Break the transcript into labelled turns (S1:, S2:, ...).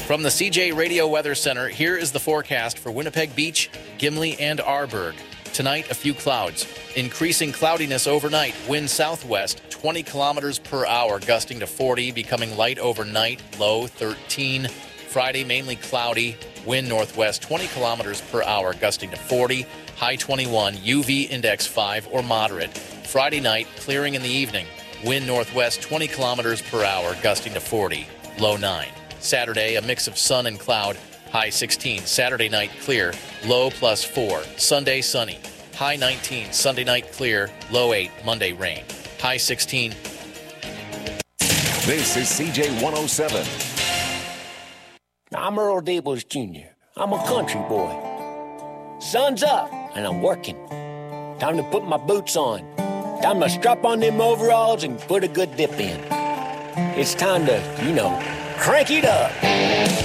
S1: From the CJ Radio Weather Center, here is the forecast for Winnipeg Beach, Gimli, and Arborg. Tonight, a few clouds. Increasing cloudiness overnight. Wind southwest, 20 kilometers per hour, gusting to 40, becoming light overnight, low 13. Friday, mainly cloudy. Wind northwest, 20 kilometers per hour, gusting to 40, high 21. UV index 5 or moderate. Friday night, clearing in the evening. Wind northwest, 20 kilometers per hour, gusting to 40, low 9. Saturday, a mix of sun and cloud, high 16. Saturday night, clear, low +4. Sunday, sunny, high 19. Sunday night, clear, low 8. Monday, rain, high 16.
S2: This is CJ 107.
S3: I'm Earl Daniels Jr. I'm a country boy. Sun's up, and I'm working. Time to put my boots on. Time to strap on them overalls and put a good dip in. It's time to, crank it up.